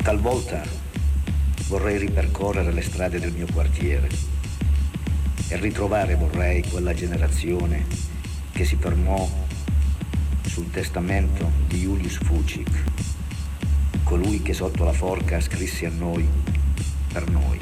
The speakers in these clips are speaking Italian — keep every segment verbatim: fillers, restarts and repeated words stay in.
Talvolta vorrei ripercorrere le strade del mio quartiere e ritrovare vorrei quella generazione che si fermò sul testamento di Julius Fučík, colui che sotto la forca scrisse a noi, per noi.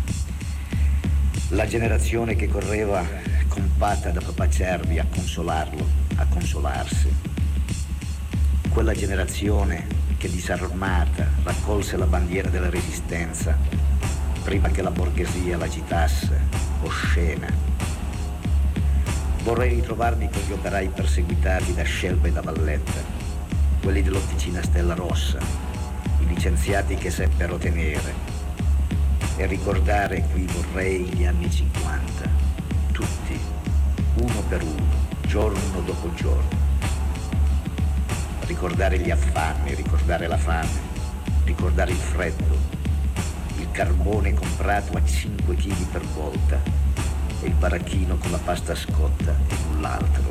La generazione che correva compatta da papà Cervi a consolarlo, a consolarsi. Quella generazione che disarmata raccolse la bandiera della resistenza prima che la borghesia l'agitasse, oscena. Vorrei ritrovarmi con gli operai perseguitati da Scelba e da Valletta, quelli dell'Officina Stella Rossa, i licenziati che seppero tenere, e ricordare qui vorrei gli anni cinquanta, tutti, uno per uno, giorno dopo giorno. Ricordare gli affanni, ricordare la fame, ricordare il freddo, il carbone comprato a cinque chili per volta e il baracchino con la pasta scotta e null'altro.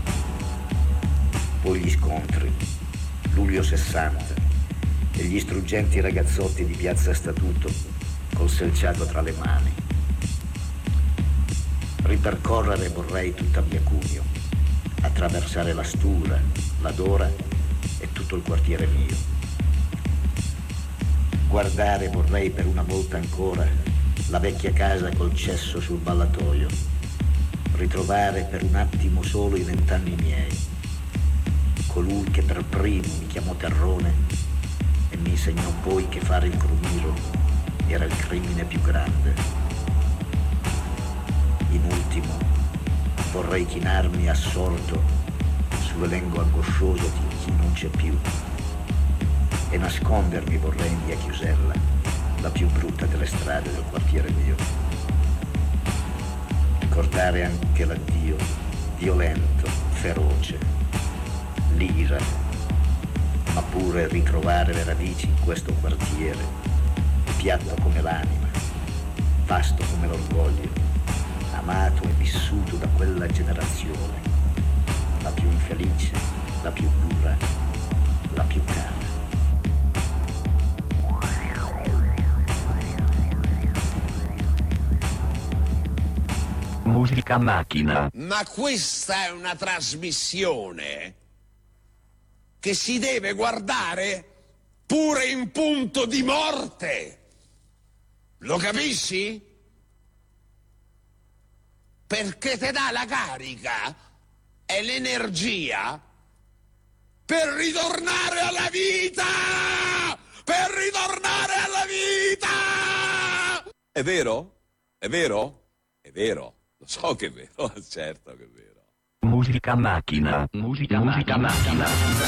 Poi gli scontri, luglio sessanta, e gli struggenti ragazzotti di Piazza Statuto col selciato tra le mani. Ripercorrere vorrei tutta via Cuneo, attraversare la Stura, la Dora e tutto il quartiere mio. Guardare vorrei per una volta ancora la vecchia casa col cesso sul ballatoio, ritrovare per un attimo solo i vent'anni miei, colui che per primo mi chiamò terrone e mi insegnò poi che fare il crumiro era il crimine più grande. In ultimo vorrei chinarmi assorto sull'elenco angoscioso di chi non c'è più e nascondermi vorrei in via Chiusella, la più brutta delle strade del quartiere mio. Ricordare anche l'addio violento, feroce, l'ira, ma pure ritrovare le radici in questo quartiere, piatto come l'anima, vasto come l'orgoglio, amato e vissuto da quella generazione, la più infelice, la più dura, la più cara. Musica macchina. Ma questa è una trasmissione che si deve guardare pure in punto di morte. Lo capisci? Perché te dà la carica e l'energia per ritornare alla vita! Per ritornare alla vita! È vero? È vero? È vero. Lo so che è vero, certo che è vero. Musica macchina. Musica, musica macchina. macchina.